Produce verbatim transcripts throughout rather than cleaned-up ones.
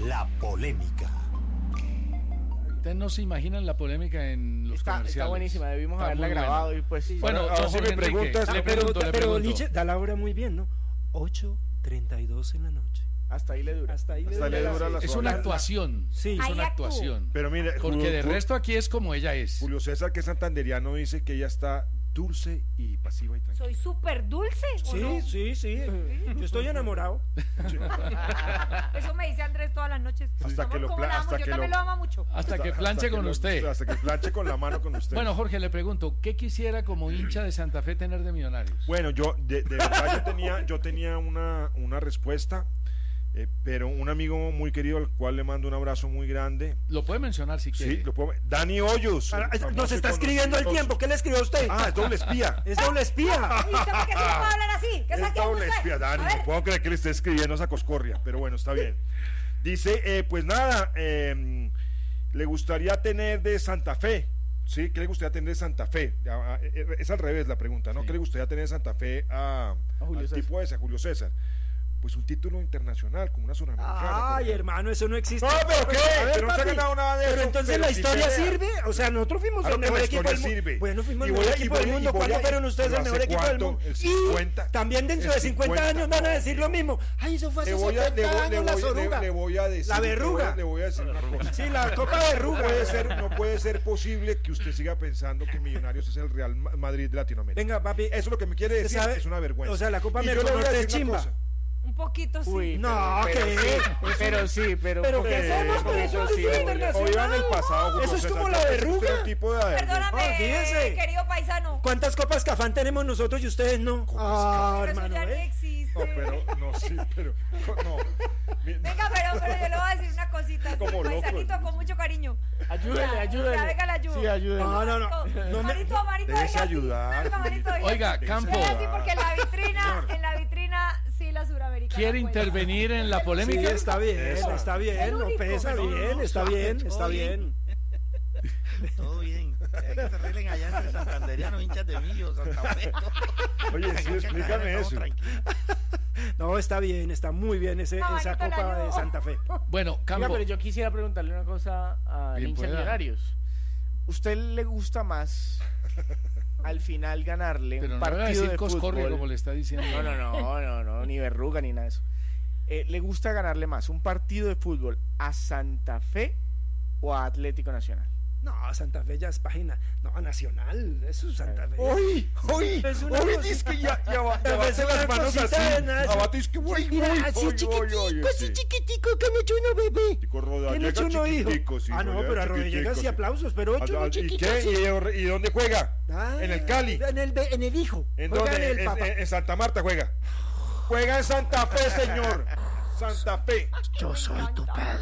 La polémica. Ustedes no se imaginan la polémica en los está, comerciales. Está buenísima, debimos está haberla grabado buena. y pues sí. Bueno, ahora don sí Jorge me preguntas, Enrique, le pero, pregunto, le pero pregunto. Nietzsche da la hora muy bien, ¿no? ocho treinta y dos en la noche. Hasta ahí le dura. Hasta ahí Hasta le dura la Es una actuación. Sí. Es Ahí una actúo. actuación. Pero mire, Porque Julio, de Julio- resto aquí es como ella es. Julio César, que es santanderiano, dice que ella está dulce y pasiva y tranquila. Soy súper dulce, ¿o Sí, no? sí, sí. Yo estoy enamorado. Eso me dice Andrés todas las noches. Hasta Amor, que lo ¿cómo pla- la amo? hasta Yo que también lo- lo ama mucho. Hasta que Hasta- planche hasta con que lo- usted. Hasta que planche con la mano con usted. Bueno, Jorge, le pregunto, ¿qué quisiera como hincha de Santa Fe tener de Millonarios? Bueno, yo de, de verdad yo tenía, yo tenía una, una respuesta, eh, pero un amigo muy querido al cual le mando un abrazo muy grande. Lo puede mencionar si quiere. Sí, lo puedo, Dani Hoyos. Ah, el Nos famoso está y escribiendo el conocido- tiempo. ¿Qué le escribió a usted? Ah, es doble espía. Es doble espía. ¿Y usted por qué se me puede hablar así? ¿Qué Es saque doble usted? espía, Dani. A ver. No puedo creer que le esté escribiendo esa coscorria, pero bueno, está bien. Dice, eh, pues nada, eh, le gustaría tener de Santa Fe. Sí, ¿qué le gustaría tener de Santa Fe? Ah, ah, eh, Es al revés la pregunta, ¿no? Sí. ¿Qué le gustaría tener de Santa Fe a, A Julio al César. tipo ese, a Julio César? Pues un título internacional, como una suramericana. Ay, por hermano, eso no existe. No, pero ¿qué? A ver, Pero no se ha papi, ganado nada de pero eso, entonces pero la sí historia pelea. sirve. O sea, nosotros fuimos Claro el que mejor la equipo historia del mundo. sirve. Bueno, fuimos Y el voy mejor a- y equipo voy del a- y mundo. voy ¿Cuándo a- fueron ustedes pero el mejor ¿hace equipo del cuánto? mundo? El Y cincuenta. también dentro El de cincuenta cincuenta. años van a decir lo mismo. Ay, eso fue hace Le voy a, le setenta voy, le años la voy- le- soruga. le voy a decir. La verruga. Le voy a decir una cosa. Sí, la copa de No verruga. puede ser, no puede ser posible que usted siga pensando que Millonarios es el Real Ma- Madrid de Latinoamérica. Venga, papi. Eso es lo que me quiere decir, ¿sabe? es una vergüenza. O sea, la Copa Y yo le voy a Merconorte es decir una chimba. cosa. Un poquito sí. Uy, No, pero, ¿qué? pero sí, pero sí, pero Pero porque- ¿qué somos? Pero eso sí, es Julio. internacional. Hoy en el pasado, Julio Eso es César, como yo la pensé que usted verruga. era un tipo de Perdóname, Ah, fíjese. querido paisano. ¿Cuántas copas Cafán tenemos nosotros y ustedes no? Ah, Pero eso hermano, ya no ¿eh? existe. No, pero, no, sí, pero, no. Mi- Venga, pero, pero yo le voy a decir una cosita. Como Como loco. paisanito, con mucho cariño. Ayúdele, Ya, ayúdele. ya, venga, la ayudo. Sí, ayúdele. No, no, no. no me- Manito, manito, Déjese diga así. ayudar, Venga, manito, diga Oiga, así. Campo, Diga así, porque en la vitrina, Señor. en la vitrina, sí, la suramericana. ¿quiere cuenta. intervenir en la Sí, polémica? está bien, Eso. está El bien, no único. pesa No, bien, está bien, está bien. Todo bien. Es que se arreglen allá entre santanderianos, hinchas de Millo, Santa Fe. Oye, sí, explícame eso. No, está bien, está muy bien ese, No, esa manito, la Copa de ayudo. Santa Fe. Bueno, Oiga, Campo, pero yo quisiera preguntarle una cosa a Bien hincha de pueda. Millonarios. ¿Usted le gusta más al final ganarle pero un no le va a partido decir de coscorre fútbol? como le está diciendo. No, no, no, no, no, ni verruga ni nada de eso. Eh, ¿Le gusta ganarle más un partido de fútbol a Santa Fe o a Atlético Nacional? No, Santa Fe ya es página. No, nacional, eso es Santa Fe. ¡Uy! ¡Uy! Es una ¡Uy! cosita. Es que ya, ya, va- ya Pero bate es una las manos cosita así. de nada. Abate, es que uy, Mira, uy, así uy, uy, chiquitico, uy, así sí. chiquitico que me echó uno, bebé. Chico Roda, ¿Quién llega echó uno, hijo? chiquitico, sí, Ah, no, llega pero a Rodríguez chiquitico, y sí. aplausos, pero ocho Ah, uno ¿Y chiquito. qué? sí. ¿Y, ¿Y dónde juega? Ah, ¿En el Cali? En el, en el hijo. ¿En Juega dónde? en el En, papá. en- en Santa Marta juega. Juega en Santa Fe, señor. Santa Fe. Yo soy tu padre.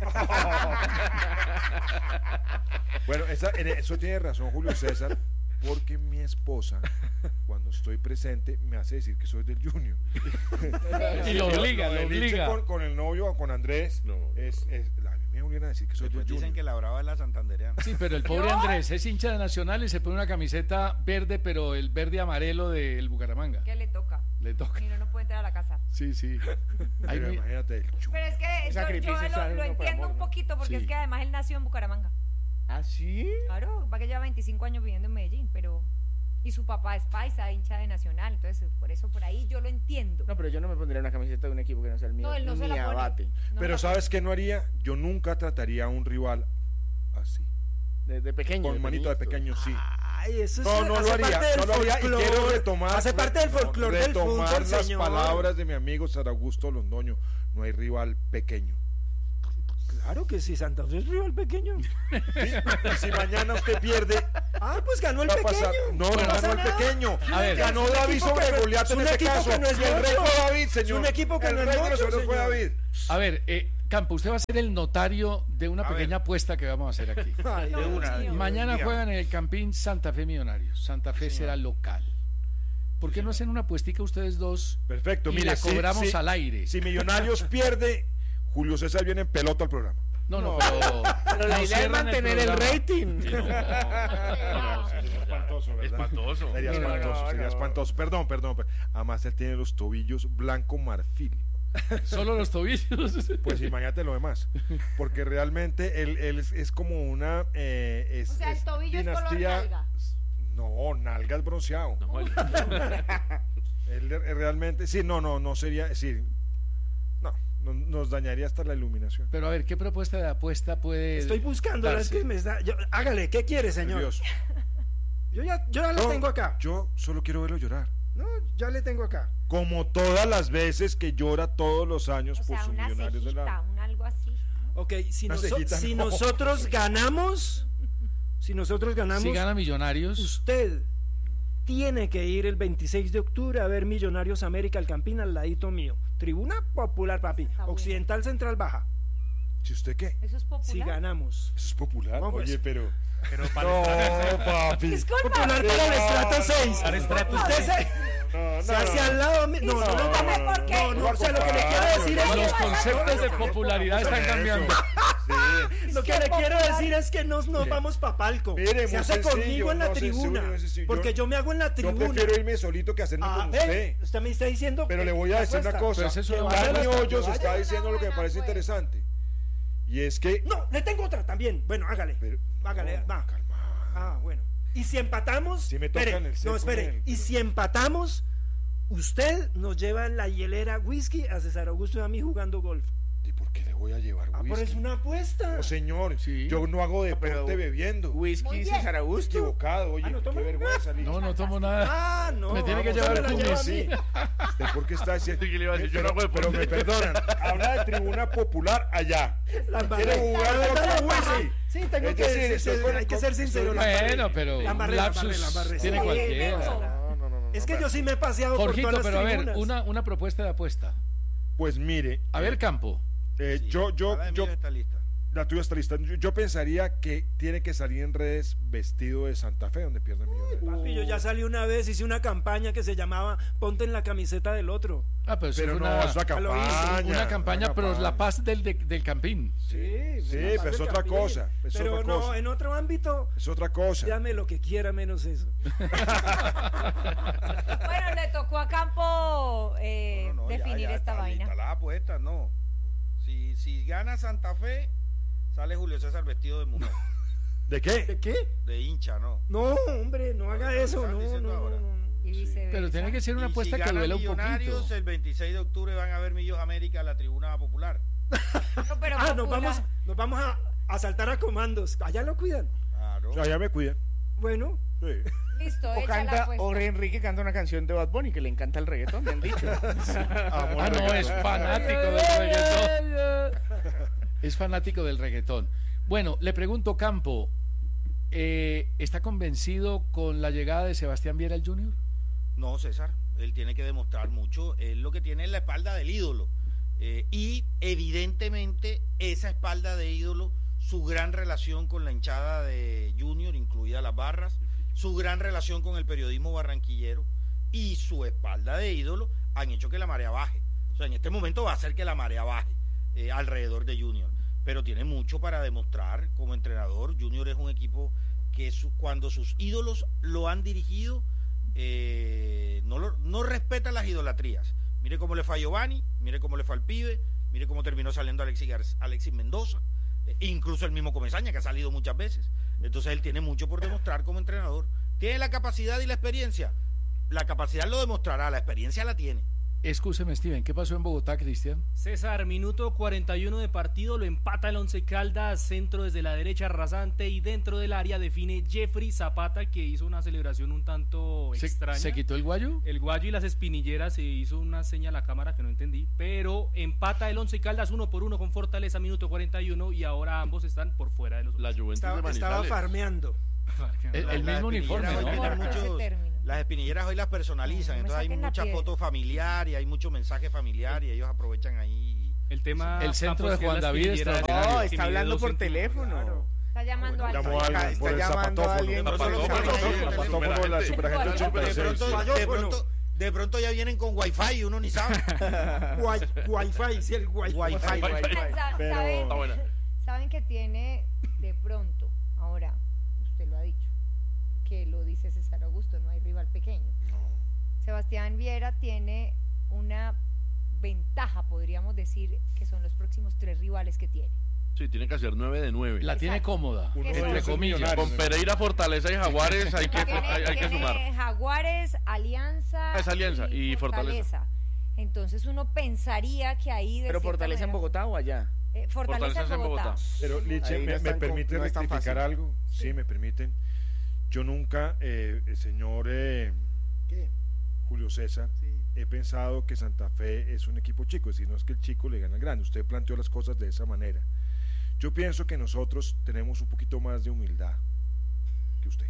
Bueno, esa, en eso tiene razón Julio César, porque mi esposa, cuando estoy presente, me hace decir que soy del Junior. Y lo obliga, lo el Liche obliga. Con, con el novio o con Andrés, es, es, la, a mí me obligan a decir que soy Después del dicen Junior. que la brava es la santanderiana. Sí, pero el pobre ¿No? Andrés es hincha de Nacional y se pone una camiseta verde, pero el verde amarelo del Bucaramanga. ¿Qué le toca? Le toca. Y no, no puede entrar a la casa. Sí, sí. Ahí Pero me- imagínate el Junior. Pero es que yo, yo Sacrificio lo, sale lo uno por entiendo amor, un ¿no? poquito, porque Sí. es que además él nació en Bucaramanga. ¿Ah, sí? Claro, va que lleva veinticinco años viviendo en Medellín, pero... Y su papá es paisa, hincha de Nacional, entonces por eso por ahí yo lo entiendo. No, pero yo no me pondría una camiseta de un equipo que no sea el mío. No, él no se ni la pone. abate. No Pero la ¿sabes pone. qué no haría? Yo nunca trataría a un rival así. De, de pequeño. Con manito de pequeñito. pequeño, sí. Ay, eso es, No, no hace lo haría, parte del no lo haría y folclore, quiero retomar Hace parte del no, folclore del retomar fútbol, las señor. palabras de mi amigo Sara Augusto Londoño. No hay rival pequeño. Claro que sí, Santa Fe es rival pequeño. Y si mañana usted pierde, Ah, pues ganó el va a pequeño. pasar. No, no pasa ganó el nada. pequeño. A ver, ganó es un David equipo sobre que no- Goliat es en un este equipo caso. que no es El rey de fue ocho. David, Es señor. un equipo que el no es rey de de los ocho, héroes fue señor. David. A ver, eh, Campo, usted va a ser el notario de una A pequeña ver. apuesta que vamos a hacer aquí. Ay, No, de una. Dios. Mañana Dígame. juegan en el Campín Santa Fe Millonarios. Santa Fe será local. ¿Por qué no hacen una apuestica ustedes dos? Perfecto, Y mire, la si- cobramos si- al aire. Si Millonarios pierde, Julio César viene en pelota al programa. No, no, No, pero, Pero la no idea es cierran mantener el, programa. rating. Espantoso, ¿verdad? Espantoso. Sería No, no, espantoso, no, sería no. espantoso. Perdón, perdón. per- Además, él tiene los tobillos blanco marfil. Solo los tobillos. Pues imagínate lo demás. Porque realmente él, él es, es como una. Eh, es, O sea, el es tobillo es color nalga. No, nalga es bronceado. No, el- Él de- realmente. Sí, no, no, no sería. Sí, no, no, nos dañaría hasta la iluminación. Pero a ver, ¿qué propuesta de apuesta puede Estoy buscando, es darse? que me está... yo- hágale, ¿qué quiere, señor? Nervioso. Yo ya, yo ya lo No, tengo acá. Yo solo quiero verlo llorar. No, ya le tengo acá. Como todas las veces que llora todos los años O por sea, sus una millonarios de cejita, la. un algo así. ¿no? Ok, si, Una noso- cejita, si no. nosotros ganamos, si nosotros ganamos, Si gana Millonarios, usted tiene que ir el veintiséis de octubre a ver Millonarios América al Campín al ladito mío. Tribuna popular, papi. Está bueno. Occidental Central Baja. ¿Si usted qué? Eso es popular. Si ganamos. Eso es popular. No, pues. Oye, pero. Pero para No, papi. Disculpa. Popular para el estrato seis. Para el estrato Usted seis. se, No, no, se hace al lado mío. No, no, no, no, Discúlpame, no, ¿por qué? no, no, o sea, lo que le quiero decir es los que conceptos de popularidad están cambiando. Sí. lo que le quiero decir es que nos, nos vamos pa' palco. Mire, Se muy hace sencillo, conmigo en la no, tribuna. sencillo, sencillo. Porque Yo- yo me hago en la Yo tribuna. prefiero irme solito que hacerme Ah, con ve, usted. usted me está diciendo. Pero que le voy a decir una apuesta. cosa. Pues eso Que no vaya Dani hasta que Hoyos vaya. está diciendo lo que me Buena, parece pues. interesante. Y es que. No, le tengo otra también. Bueno, hágale. Pero- hágale, no, va. calma. Ah, bueno. Y si empatamos. Si me tocan espere, el seco no, espere. en el- Y si empatamos, usted nos lleva en la hielera whisky a César Augusto y a mí jugando golf. ¿Y por qué le voy a llevar Ah, whisky? pero es una apuesta. No, señor. Sí. Yo no hago deporte pero- bebiendo. Muy Whisky bien. César Augusto. Equivocado, oye. Ah, ¿no qué toma? vergüenza, Licha. No, no tomo nada. Ah, no. Me tiene que vamos, llevar me la el lleva a cumis, mí. sí. ¿Usted por qué está diciendo? Sí, que le iba a decir, yo pero, no hago pero deporte. me perdonan. Habla de tribuna popular allá. La embarré. ¿Quiere jugar La con embarré. whisky? Sí, tengo Es que decir, ser- estoy ser- con- hay que con- ser sincero. la embarré. Bueno, pero La embarré, la embarré, la lapsus embarré. tiene Sí, cualquiera. no, No, no, no, no, Es no, que no. yo sí me he paseado Jorgito, por todas pero a las ver, tribunas. una, una propuesta de apuesta. Pues mire. A ver, eh, Campo. eh, Sí, yo, yo, cada yo, envío está lista. la tuya está lista. Yo, yo pensaría que tiene que salir en redes vestido de Santa Fe, donde pierde millones. Papi, yo ya salí una vez, hice una campaña que se llamaba Ponte en la camiseta del otro. Ah, pero, eso Pero fue no, una, es una lo hice, campaña. una campaña, pero la paz del, de- del Campín. Sí, sí, me la pero es pasé otra Campín. cosa, es Pero otra no, cosa. en otro ámbito, Es otra cosa. llame lo que quiera menos eso. Bueno, le tocó a Campo eh, No, no, no, ya, definir ya esta está vaina. lista la apuesta, no. Si, si gana Santa Fe, sale Julio César vestido de mujer, ¿De qué? ¿De qué? de hincha, ¿no? No, hombre, no haga Lo que eso. están No, no, diciendo no, ahora. no, no. Y viceversa. Pero tiene que ser una Y apuesta si que gana duela un Millonarios, poquito. el veintiséis de octubre van a ver Millos América a la tribuna popular. No, pero Ah, nos popular. vamos, nos vamos a, a saltar a comandos. Allá lo cuidan. Claro. O sea, ya me cuidan. Bueno, Sí. Listo, O echa la canta, apuesta. o Enrique canta una canción de Bad Bunny que le encanta el reggaetón, me han dicho. Amo Ah, el no, reggaetón. es fanático del reggaetón. Es fanático del reggaetón. Bueno, le pregunto, Campo, eh, ¿está convencido con la llegada de Sebastián Viera al Junior? No, César, él tiene que demostrar mucho. Él lo que tiene es la espalda del ídolo. Eh, y evidentemente esa espalda de ídolo, su gran relación con la hinchada de Junior, incluidas las barras, su gran relación con el periodismo barranquillero y su espalda de ídolo han hecho que la marea baje. O sea, en este momento va a hacer que la marea baje eh, alrededor de Junior. Pero tiene mucho para demostrar como entrenador. Junior es un equipo que su- cuando sus ídolos lo han dirigido, eh, no, lo- no respeta las idolatrías. Mire cómo le fue a Giovanni, mire cómo le fue al pibe, mire cómo terminó saliendo Alexis, Gar- Alexis Mendoza, eh, incluso el mismo Comesaña, que ha salido muchas veces. Entonces él tiene mucho por demostrar como entrenador. ¿Tiene la capacidad y la experiencia? La capacidad lo demostrará, la experiencia la tiene. Escúcheme, Steven, ¿qué pasó en Bogotá, Cristian? César, minuto cuarenta y uno de partido, lo empata el Once Caldas, centro desde la derecha rasante y dentro del área define Jeffrey Zapata, que hizo una celebración un tanto ¿Se, extraña. ¿Se quitó el guayo? El guayo y las espinilleras, se hizo una seña a la cámara que no entendí, pero empata el Once Caldas uno por uno con Fortaleza, minuto cuarenta y uno, y ahora ambos están por fuera de los... La Juventus estaba, de estaba Manizales. farmeando. El, el Las mismo uniforme, espinilleras hoy ¿no? tienen Corta ese muchos- término. las espinilleras hoy las personalizan, No, no me entonces hay saquen la mucha piedra. foto familiar y hay mucho mensaje familiar y ellos aprovechan ahí. El tema... El centro Campo, de es que Juan la David espinillera está- es- No, que está mide hablando dos por centímetros. teléfono. Está llamando a Llamó alguien. a alguien Está por el llamando a zapatófono. alguien. No, solo Zapatófono, por ahí, zapatófono de la superagente De ochenta y seis. pronto, Guayo, de, bueno. pronto, de pronto ya vienen con wifi y uno ni sabe. Wi- Wi-Fi, sí, el Wi-Fi. Wifi. Sa- Pero- ¿Saben, Está buena. saben que tiene de pronto, ahora, usted lo ha dicho, que lo dice César Augusto, no hay rival pequeño. Sebastián Viera tiene una ventaja, podríamos decir, que son los próximos tres rivales que tiene. Sí, tiene que hacer nueve de nueve. La tiene Exacto. cómoda, Uno de entre ellos es comillas. millonario. Con Pereira, Fortaleza y Jaguares hay que, Tiene, hay, hay que tiene sumar. Jaguares, Alianza, Ah, es Alianza y Fortaleza. Entonces uno pensaría que ahí... de ¿Pero cierta Fortaleza en manera- Bogotá o allá? Eh, Fortaleza, Fortaleza en en Bogotá. Bogotá. Pero Liche, Ahí no ¿me, es me tan com- permite no es tan rectificar fácil. algo? Sí, me permiten. Yo nunca, eh, el señor eh, ¿Qué? Julio César, Sí. he pensado que Santa Fe es un equipo chico, es decir, no es que el chico le gana al grande, usted planteó las cosas de esa manera. Yo pienso que nosotros tenemos un poquito más de humildad que usted.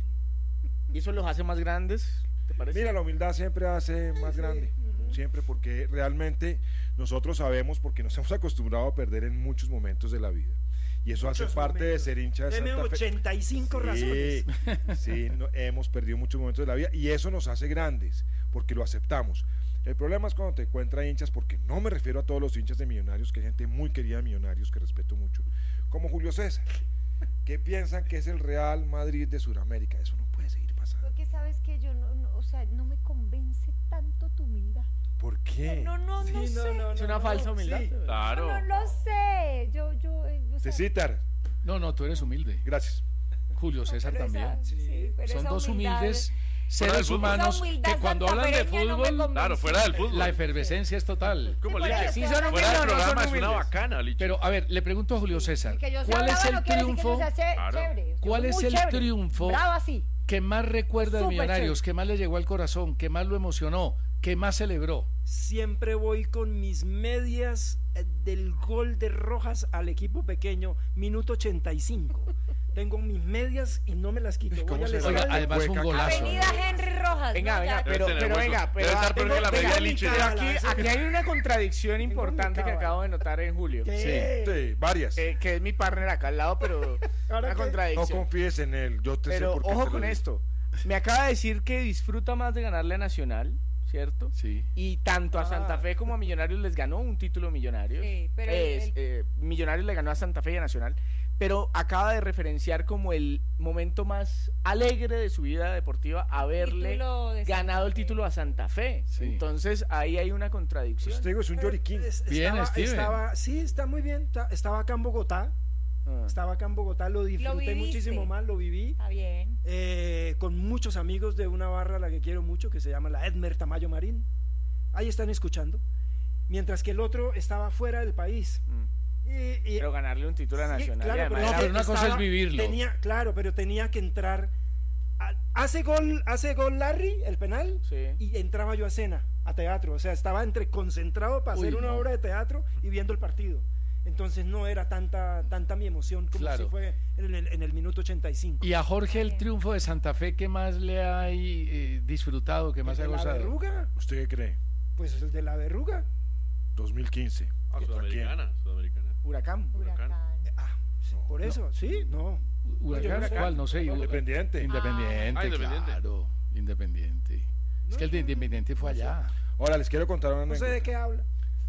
¿Y eso los hace más grandes? ¿Te parece? Mira, la humildad siempre hace más grande, siempre, porque realmente nosotros sabemos, porque nos hemos acostumbrado a perder en muchos momentos de la vida. Y eso hace Muchos parte de momentos. ser hincha de Deme Santa Fe. ochenta y cinco razones. Sí, sí, no- hemos perdido muchos momentos de la vida y eso nos hace grandes, porque lo aceptamos. El problema es cuando te encuentras hinchas, porque no me refiero a todos los hinchas de Millonarios, que hay gente muy querida de Millonarios que respeto mucho, como Julio César, que piensan que es el Real Madrid de Sudamérica. Eso no puede seguir pasando. Porque sabes que yo no, no, o sea, no me convence tanto tu humildad. ¿Por qué? No, no, no, Sí, no, sé. no, no, Es no, una no, falsa humildad. sí. Claro. No, no lo sé. Yo, yo, eh, o sea, Cecitar, No, no, tú eres humilde. gracias. Julio César pero también. esa- sí, pero Son esa dos humildad- humildes Fuera del seres fútbol. humanos esa humildad que cuando hablan de santafereña no me fútbol, convence. Claro, fuera del fútbol. la efervescencia es total. Como Sí, Liche. porque Sí, es son que- Fuera humildes, del no, no programa son es una humildes. bacana, Liche. Pero a ver, le pregunto a Julio César, Que yo sea ¿cuál es brava el no quiere decir que triunfo? yo sea che- Claro. chévere. Yo ¿Cuál soy es muy el chévere. triunfo Brava sí. que más recuerda de Súper Millonarios, chévere. que más le llegó al corazón, que más lo emocionó, que más celebró? Siempre voy con mis medias eh, del gol de Rojas al equipo pequeño, minuto ochenta y cinco. Tengo mis medias y no me las quito. Voy ¿Cómo al se estadio. Oiga, además un Cueca, golazo. Avenida Henry Rojas. Venga, ¿no? venga, Ya- pero, Debe tener pero hueco. venga, pero, Debe estar peor tengo- que la venga, medida de mi Liche. cara, Cábala, aquí, eso- aquí hay una contradicción Tengo mi importante que cábala. acabo de notar en Julio, ¿Qué? Sí, varias. eh, que es mi partner acá al lado, pero ¿Ahora una qué? No contradicción. confíes en él, yo te sé Pero por qué ojo te lo con digo. esto. Me acaba de decir que disfruta más de ganarle a Nacional, ¿cierto? Sí. Y tanto a Ah. Santa Fe como a Millonarios les ganó un título Millonarios. Sí, pero el- Es, el- eh, Millonarios le ganó a Santa Fe y a Nacional. Pero acaba de referenciar como el momento más alegre de su vida deportiva haberle título de Santa ganado el Fe. título a Santa Fe. Sí. Entonces ahí hay una contradicción. Pues te digo, es un lloriquín. Es- Bien, estaba, Steven. estaba- sí, está muy bien. ta- Estaba acá en Bogotá. Ah. Estaba acá en Bogotá, lo disfruté viviste. muchísimo más, lo viví. Está bien. eh, con muchos amigos de una barra a la que quiero mucho, que se llama la Edmer Tamayo Marín. Ahí están escuchando. Mientras que el otro estaba fuera del país. Mm. Y- y- Pero ganarle un título a Sí, Nacional. claro, y además No, era- pero una cosa es vivirlo. Tenía, claro, pero tenía que entrar. a- hace gol, hace gol Larry, el penal, Sí. y entraba yo a escena, a teatro. O sea, estaba entre concentrado para Uy, hacer una no. obra de teatro y viendo el partido. Entonces no era tanta, tanta mi emoción como Claro. si fue en el, en el minuto ochenta y cinco. Y a Jorge el Bien. triunfo de Santa Fe, ¿qué más le ha eh, disfrutado, qué más ha ¿El de la gozado? verruga? ¿Usted qué cree? Pues el de la verruga. dos mil quince. Ah, ¿Contra quién? Sudamericana, Sudamericana. Huracán. Huracán. Huracán. Ah, sí, por eso, sí, no. ¿Huracán? Huracán. ¿Cuál? No sé. Independiente. Independiente, Ah, Independiente. claro. Independiente. Es que el de Independiente fue allá. Ahora les quiero contar una No sé de anécdota. qué habla.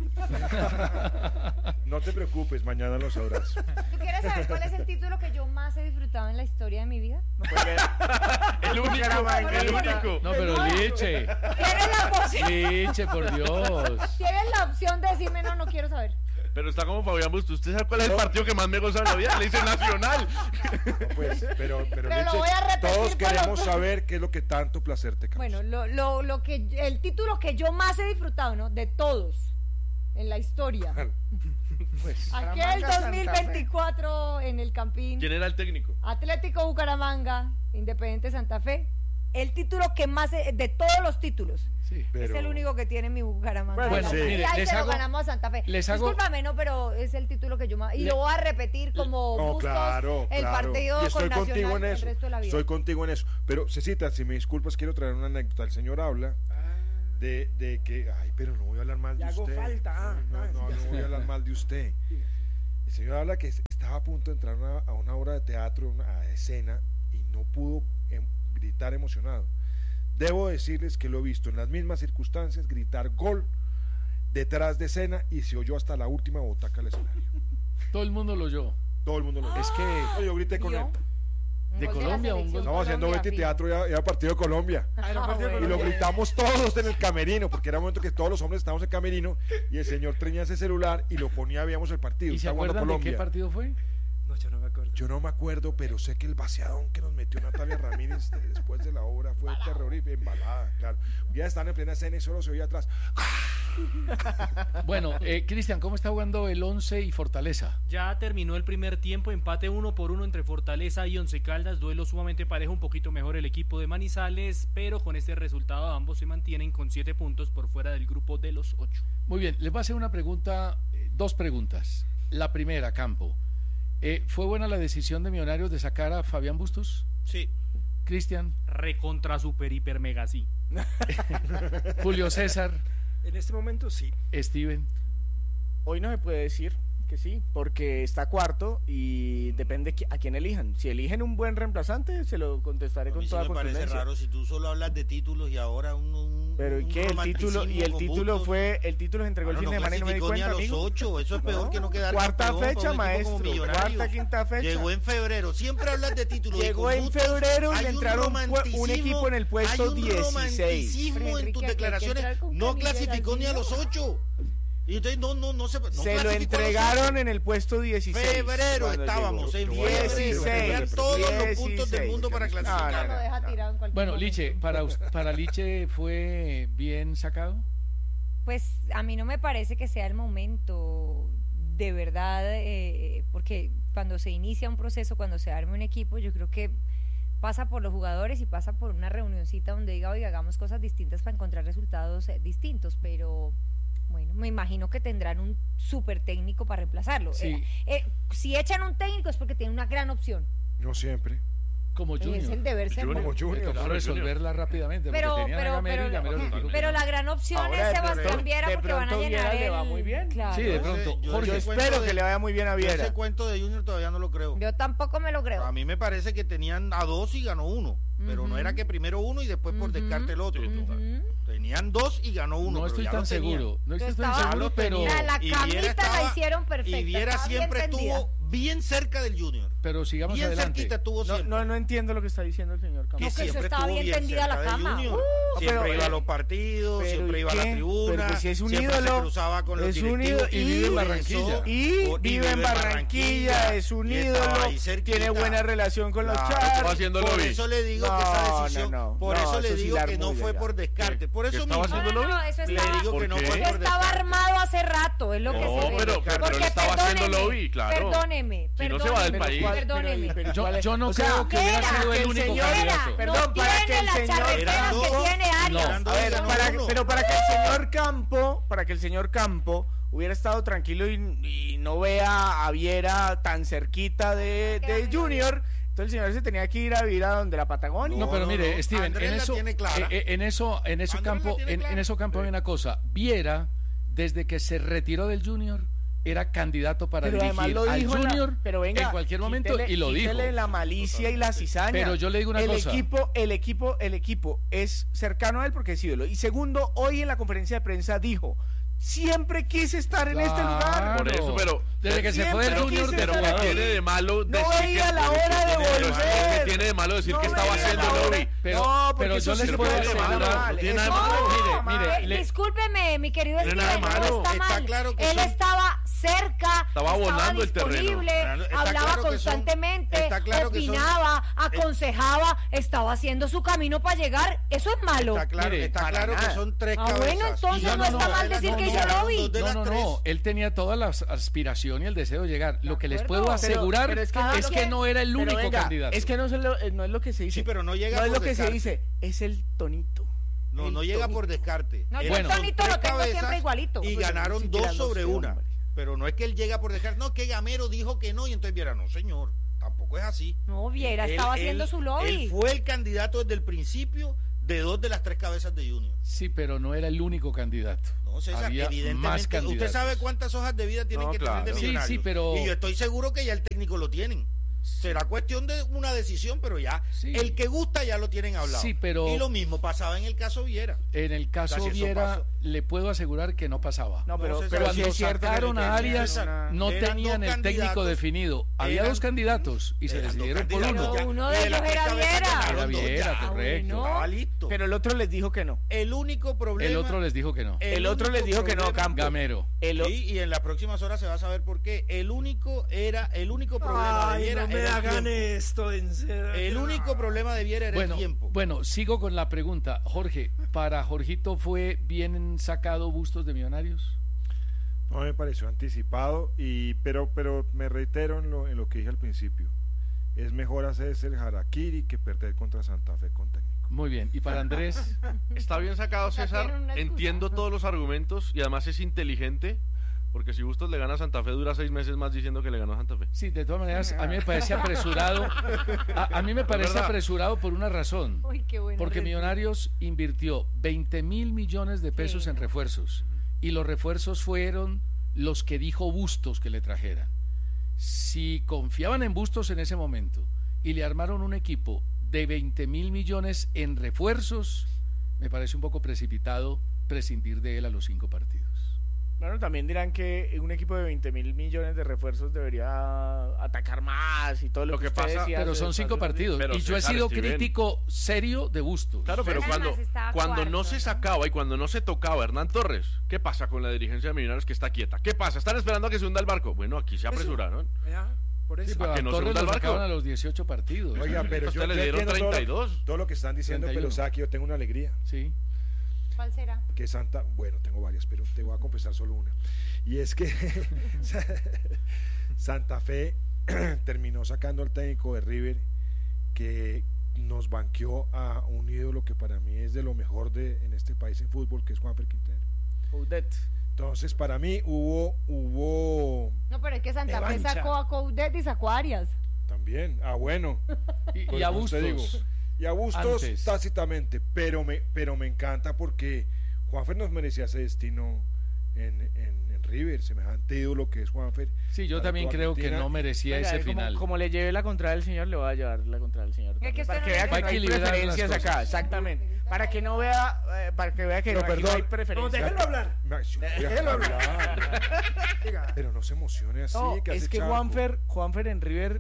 No te preocupes, mañana lo sabrás. ¿Tú quieres saber cuál es el título que yo más he disfrutado en la historia de mi vida? El único, el único. No, pero Liche. Tienes la opción, Liche, por Dios. tienes la opción de decirme no, no quiero saber. Pero está como Fabián Busto. ¿Usted sabe cuál es el partido que más me goza en la vida? Le dice Nacional. No, pues, pero, pero, Pero lo Liche, voy a repetir todos por queremos los- saber qué es lo que tanto placer te causa. Bueno, lo, lo, lo que, el título que yo más he disfrutado, ¿no? De todos, en la historia. Pues, Aquel Bucaramanga, dos mil veinticuatro en el Campín. ¿Quién era el técnico? Atlético Bucaramanga, Independiente Santa Fe. El título que más, he- de todos los títulos, Sí. pero- es el único que tiene mi Bucaramanga. Bueno, sí. Y Mire, ahí les se hago- lo ganamos a Santa Fe. les hago- Discúlpame, no, pero es el título que yo más... Y Le- lo voy a repetir como No, Bustos, claro, el claro. partido Y estoy con contigo en Nacional el eso. resto de la vida. Estoy contigo en eso. Pero, Cecita, si me disculpas, quiero traer una anécdota. El señor habla de, de que, ay, pero no voy a hablar mal de Le hago usted. falta, ah, no, ah, no, sí, no ya voy a hablar mal de usted. El señor habla que estaba a punto de entrar a una, a una obra de teatro, una, a escena, y no pudo em, gritar emocionado. Debo decirles que lo he visto en las mismas circunstancias gritar gol detrás de escena y se oyó hasta la última butaca del escenario. Todo el mundo lo oyó. Todo el mundo lo Es que Oye, yo grité con ¿Vio? él. De gol de la Colombia, un selección gol. Estamos haciendo Colombia, Betty fijo. Teatro y era- era partido de Colombia. Ah, era partido de Y lo Colombia. gritamos todos en el camerino, porque era un momento que todos los hombres estábamos en el camerino y el señor tenía ese celular y lo ponía, veíamos el partido. ¿Y se Estaba jugando acuerdan de Colombia. qué partido fue? No, yo no me acuerdo. Yo no me acuerdo, pero sé que el vaciadón que nos metió Natalia Ramírez de- después de la obra fue terrorífico, embalada, claro. Un día estaban en plena escena y solo se oía atrás. Bueno, eh, Cristian, ¿cómo está jugando el Once y Fortaleza? Ya terminó el primer tiempo, empate uno por uno entre Fortaleza y Once Caldas, duelo sumamente parejo, un poquito mejor el equipo de Manizales, pero con este resultado ambos se mantienen con siete puntos por fuera del grupo de los ocho. Muy bien, les voy a hacer una pregunta, eh, dos preguntas. La primera, Campo. Eh, ¿Fue buena la decisión de Millonarios de sacar a Fabián Bustos? Sí. Cristian, Recontra super hiper mega sí. Julio César, En este momento sí. Steven. Hoy no se puede decir que sí, porque está cuarto y depende qui- a quién elijan. Si eligen un buen reemplazante, se lo contestaré A con mí sí toda me parece contundencia. raro si tú solo hablas de títulos y ahora un, un Pero ¿y un qué? El título y el romanticismo título con Bustos. fue el título se entregó el Bueno, fin de no semana y no me di clasificó ni cuenta, a los amigo. ocho, eso es peor No. que no quedar Cuarta campeón para fecha, un equipo como maestro. Millonarios. Cuarta, quinta fecha. Llegó en febrero, siempre hablas de títulos. y Llegó con en Bustos febrero y hay le un entraron pu- un romanticismo- equipo en el puesto hay un dieciséis. romanticismo Pero, en Enrique, tus aquí hay que declaraciones. entrar con No Camilo clasificó ni a los García. ocho. Y entonces no, no, no se no Se lo clasificó a los entregaron en el puesto dieciséis. febrero cuando estábamos, llegó. en febrero, tenían todos los puntos del mundo para dieciséis. clasificar. No, no, Lo no, deja no. tirado en cualquier Bueno, momento. Liche, para, us- para Liche fue bien sacado. Pues a mí no me parece que sea el momento, de verdad, eh, porque cuando se inicia un proceso, cuando se arme un equipo, yo creo que pasa por los jugadores y pasa por una reunioncita donde diga, oiga, hagamos cosas distintas para encontrar resultados eh, distintos, pero bueno, me imagino que tendrán un súper técnico para reemplazarlo. Sí. Eh, eh, si echan un técnico es porque tienen una gran opción. No siempre. Como Es Junior. el deber ser Junior, bueno. Junior. Le tocó Claro, resolverla rápidamente. porque Pero, tenían a pero, Gamero pero, y Gamero les dijo que pero no. la gran opción Ahora, es de Sebastián pronto- Viera de porque van a pronto llenar Viera le va el- muy bien. Claro. Sí, de pronto. Yo- Jorge, Yo ese espero cuento que le vaya muy bien a Yo Viera. ese cuento de Junior todavía no lo creo. Yo tampoco me lo creo. A mí me parece que tenían a dos y ganó uno. Pero no Ujú. era que primero uno y después por Ujú. descarte el otro. Ujú. Tenían dos y ganó uno. no pero estoy ya tan lo tenían. seguro. No Yo estoy tan estaba- seguro, lo pero, tenía. La, la Y Viera camita la estaba- hicieron perfecta. Y Viera estaba bien siempre tendida. estuvo bien cerca del Junior. pero sigamos Bien adelante. cerquita estuvo No, siempre. no, no entiendo lo que está diciendo el señor que Campos. No, que eso siempre estaba estuvo bien bien tendida la cerca del cama. Junior. Uh, siempre pero, iba a eh, los partidos, pero siempre ¿y iba a la qué? tribuna, Pero pues si es un siempre ídolo, se cruzaba con los es un directivos. ídolo y vive en Por Barranquilla. eso, Y por- vive en Barranquilla, es un y estaba ídolo, ahí cerquita. tiene buena relación con los Claro, Char. estaba haciendo Por lobby. eso le digo No, que esa no, decisión, no, por no, eso le eso sí digo la que no armulla fue ya. por descarte. Por ¿Qué eso estaba mismo haciendo No, no, lobby? no, eso le estaba, digo que no ¿Por fue qué? eso por estaba descarte. armado hace rato, es lo que No, se ve. pero- pero Porque él estaba haciendo perdóneme, lobby, claro. Perdóneme, Si no se perdóneme, va del país. ¿cuál- perdóneme. pero- pero Yo, ¿cuál es? yo no O sea, creo que hubiera Viera, sido que el el único señor- candidato. Perdón, no para que tiene el las señor- charreteras Eran que dos. tiene Arias. Eran dos A y ver, ganó para- uno. pero para que el señor Campo, para que el señor Campo hubiera estado tranquilo y, y no vea a Viera tan cerquita de, de Junior, entonces el señor se tenía que ir a vivir a donde la Patagonia. No, No, pero no, mire, no. Steven, Andrés en la eso, tiene clara. eh, eh, en eso, en eso Andrés la campo, tiene en, clara. en eso campo hay una cosa. Viera, desde que se retiró del Junior, era candidato para Pero además dirigir lo al dijo en la- Junior pero venga, en cualquier momento quítele- y lo dijo. quítele la malicia y la cizaña. Pero yo le digo una el cosa. Equipo, el equipo, el equipo es cercano a él porque es ídolo. Y segundo, hoy en la conferencia de prensa dijo, siempre quise estar en este lugar. Por eso, pero- desde que se fue del siempre Junior, quise pero Pero estar ¿qué ahí. tiene de malo No decir veía que la hora de ¿qué tiene volver. ¿Qué tiene de malo decir No que estaba veía haciendo la hora. lobby? Pero, No, porque pero yo eso les sí puedo puede ser asegurar. malo, no tiene nada de Eso malo. está Mire, mal. mire, Eh, le- discúlpeme, mi querido No tiene Steven, nada de no malo. está Está mal. claro que Él son- estaba cerca, Estaba abonando el terreno. disponible, Está hablaba claro que son- constantemente, está claro que son- opinaba, aconsejaba, estaba haciendo su camino para llegar. Eso es malo. Está claro, Mire, está para claro nada. que son tres Ah, cabezas. bueno, entonces Y no ganaron está dos mal de las- decir que no, hizo ganaron lobby. dos de No, las no, tres. no, él tenía toda la aspiración y el deseo de llegar. Lo que les acuerdo. puedo Pero- asegurar pero es es que, que no- es que no era el Pero único venga, candidato. es que no, se lo- eh, no es lo que se dice. Sí, pero no llega No es por lo que se descarte. dice, es el tonito. No, El no llega tonito. por descarte. No, yo Bueno, el tonito Son lo tres tengo cabezas siempre igualito. Y Pero ganaron ni dos siquiera sobre los una. hombres. Pero no es que él llega por descarte. No, que Gamero dijo que no y entonces Viera, no, señor. Tampoco es así. No, Viera, Él- estaba él- haciendo su lobby. Él fue el candidato desde el principio de dos de las tres cabezas de Junior. Sí, pero no era el único candidato. No, César, Había más evidentemente. ¿Usted candidatos. sabe cuántas hojas de vida tienen No, que claro. tener de Sí, Millonarios? sí, pero- Y yo estoy seguro que ya el técnico lo tienen. Será cuestión de una decisión, pero ya Sí. el que gusta ya lo tienen hablado. Sí, pero- Y lo mismo pasaba en el caso Viera. En el caso Casi eso Viera, pasó. le puedo asegurar que no pasaba. No, pero, No, César, pero sí Cuando es cierto que sacaron a tenía Arias, una- no eran tenían dos el técnico candidatos, definido. Había eran- dos candidatos y se eran dos decidieron por candidatos, uno. Pero ya. uno de Y en ellos la era cabeza Viera. ganaron Era dos, Viera, ya. correcto. bueno. Estaba listo. Pero el otro les dijo que no. el único problema. El otro les dijo que no. El otro único les dijo que no, problema- Campo. Gamero. El o- Sí, y en las próximas horas se va a saber por qué. El único era, el único problema de Ay, Viera no me era el hagan tiempo. esto, en serio. El único problema de Viera era Bueno, el tiempo. bueno, sigo con la pregunta. Jorge, ¿para Jorgito fue bien sacado Bustos de Millonarios? No me pareció anticipado, y pero pero me reitero en lo, en lo que dije al principio. Es mejor hacerse el harakiri que perder contra Santa Fe con técnico. Muy bien. ¿Y para Andrés? Está bien sacado, sea, César. tiene una excusa. Entiendo todos los argumentos y además es inteligente. Porque si Bustos le gana a Santa Fe, dura seis meses más diciendo que le ganó a Santa Fe. Sí, de todas maneras, a mí me parece apresurado. A, a mí me parece verdad. apresurado por una razón. Uy, qué bueno. Porque Millonarios invirtió veinte mil millones de pesos Sí. en refuerzos. Y los refuerzos fueron los que dijo Bustos que le trajeran. Si confiaban en Bustos en ese momento y le armaron un equipo de veinte mil millones en refuerzos, me parece un poco precipitado prescindir de él a los cinco partidos. Bueno, también dirán que un equipo de veinte mil millones de refuerzos debería atacar más y todo lo, Lo que, que usted pasa- decía Pero hace- son hace cinco unos días. partidos. Pero, Y yo he César, sido estoy bien. crítico serio de Bustos. Claro, pero Además, cuando, estaba cuando no cuarto, se ¿no? sacaba y cuando no se tocaba Hernán Torres, ¿qué pasa con la dirigencia de Millonarios que está quieta? ¿Qué pasa? ¿Están esperando a que se hunda el barco? Bueno, aquí se apresuraron. Ya, por eso. Sí, pero ¿A a que no se Torres hunda lo el barco? sacaron a los dieciocho partidos. Oiga, pero Usted yo, le yo dieron entiendo todo lo- treinta y dos. Todo, lo que están diciendo, treinta y uno. pero sabe que yo tengo una alegría. Sí. ¿Cuál será? Que Santa, bueno, tengo varias, pero te voy a confesar solo una. Y es que Santa Fe terminó sacando al técnico de River, que nos banqueó a un ídolo que para mí es de lo mejor de en este país en fútbol, que es Juanfer Quintero. Coudet. Entonces, para mí hubo hubo No, pero es que Santa Fe Revancha. sacó a Coudet y sacó a Arias. también, ah bueno, Y, Pues, y a como usted Bustos. digo, y a Bustos Antes. tácitamente, pero me pero me encanta porque Juanfer nos merecía ese destino en, en, en River, semejante ídolo que es Juanfer. Sí, yo Para también toda creo que Argentina. no merecía Venga, ese como, final. como le llevé la contraria al señor, le voy a llevar la contraria al señor. Es que también, usted para no que le vea que gusta. no hay equilibrar las preferencias cosas. acá, exactamente. Para que no vea, eh, para que vea que Pero no, aquí no perdón. hay No, preferencias. déjelo hablar. Ma- yo voy a Déjelo hablar. Diga. Pero no se emocione así. No, que es hace que charco. Juanfer, Juanfer en River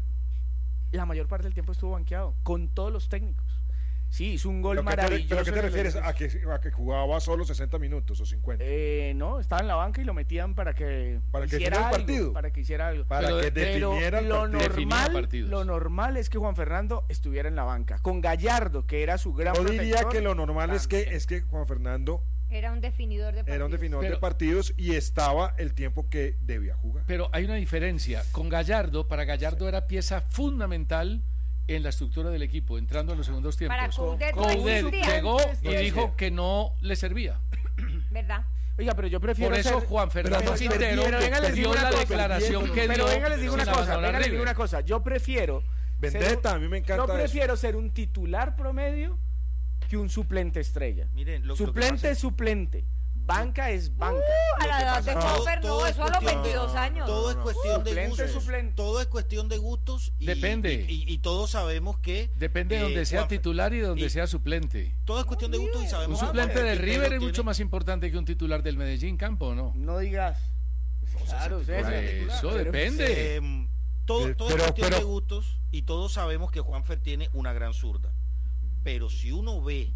la mayor parte del tiempo estuvo banqueado, con todos los técnicos. Sí, hizo un gol ¿Pero qué te, maravilloso. pero qué te en el refieres? Olímpicos. ¿A que, a que jugaba solo sesenta minutos o cincuenta? Eh, no, estaba en la banca y lo metían para que Para que hiciera hiciera el algo, partido. para que hiciera algo. Para pero- que Pero definiera el lo partido. Definía normal, partidos. lo normal es que Juan Fernando estuviera en la banca, con Gallardo, que era su gran Yo diría protector. que lo normal es que, también. es que Juan Fernando Era un definidor de partidos. era un definidor Pero- de partidos y estaba el tiempo que debía jugar. Pero hay una diferencia. Con Gallardo, para Gallardo era pieza fundamental en la estructura del equipo, entrando en los segundos tiempos. Para Coudet no Coudet existía. llegó y Estrella. dijo que no le servía. ¿Verdad? Oiga, pero yo prefiero Por eso ser- Juan Fernando pero- Quintero pero venga, les digo dio una la cosa, declaración que dio. Pero venga, les digo sin una cosa, abandonar venga, les digo River. una cosa. Yo prefiero ser Vendetta, un- a mí me encanta Yo eso. prefiero ser un titular promedio que un suplente estrella. Miren, lo, lo que Suplente pasa es suplente. Banca es banca. Uh, a la edad de todo- Juanfer no, todo es eso a los cuestión de- veintidós años. Todo es cuestión de Suplente, gustos. suplente. Todo es cuestión de gustos. Y, Depende. Y, y- y todos sabemos que. Depende de eh, donde sea Juanfer- titular y de donde y- sea suplente. Todo es cuestión de gustos y Un sabemos que suplente Juanfer de Quintero River es tiene- mucho más importante que un titular del Medellín, Campo, ¿o no? No digas. Claro, César. Eso Pero- depende. Eh, todo, Pero- todo es pero- cuestión pero- de gustos y todos sabemos que Juanfer tiene una gran zurda. Pero si uno ve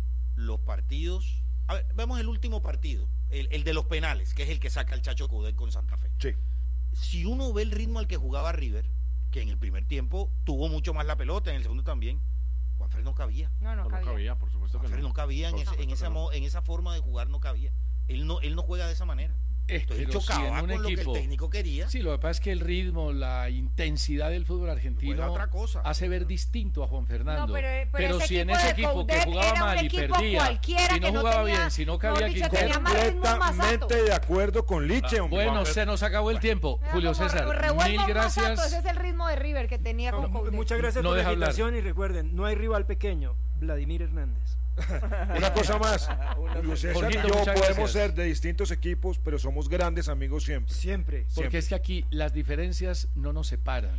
los partidos, a ver, vemos el último partido, el, el de los penales, que es el que saca el Chacho Coudet con Santa Fe. Sí. Si uno ve el ritmo al que jugaba River, que en el primer tiempo tuvo mucho más la pelota, en el segundo también, Juanfer no cabía. No, no, No, no cabía. cabía, por supuesto que Juanfer no. no cabía en, Por ese- en, supuesto esa, que no. mo- en esa forma de jugar, no cabía. Él no, él no juega de esa manera. Eh, Entonces, él pero si chocaba en un con lo que equipo. el técnico quería. Sí, lo que pasa es que el ritmo, la intensidad del fútbol argentino Juega otra cosa. hace ver distinto a Juan Fernando. No, pero- pero ese si en equipo ese de equipo que Coudet jugaba era un mal y equipo perdía, cualquiera si no que no jugaba tenía- bien, si no mejor cabía dicho, quien tenía más ritmo, más Completamente alto. de acuerdo con Liche, hombre. Bueno, Juanfer. se nos acabó el tiempo. Era Julio como César, revuelvo mil más alto, gracias. ese es el ritmo de River que tenía con Coudet. Muchas gracias No por la deja hablar. invitación y recuerden, no hay rival pequeño, Vladimir Hernández. Una cosa más, Julio César y Jorgito, yo muchas podemos gracias. ser de distintos equipos, pero somos grandes amigos siempre. Siempre. Porque es que aquí las diferencias no nos separan.